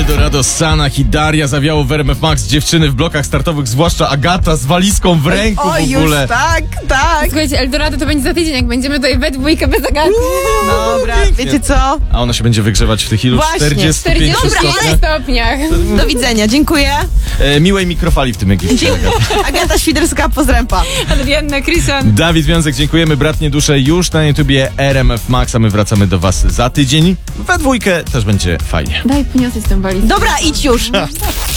Eldorado, Sanach i Daria zawiało w RMF Max. Dziewczyny w blokach startowych, zwłaszcza Agata z walizką w ręku Oj, w ogóle. już tak. Słuchajcie, Eldorado to będzie za tydzień, jak będziemy tutaj we dwójkę bez Agaty. Dobra, wiecie co? A ona się będzie wygrzewać w tych ilu? Właśnie, 45 45 stopniach. stopniach. Do widzenia, dziękuję. Miłej mikrofali w tym Egipcie. Agata Świderska, pozrępa. Adrianna Krysan. Dawid Wiązek, dziękujemy. Bratnie dusze już na YouTubie RMF Max, a my wracamy do was za tydzień. We dwójkę też będzie fajnie. Daj poniosę z tą walizką. Dobra, idź już.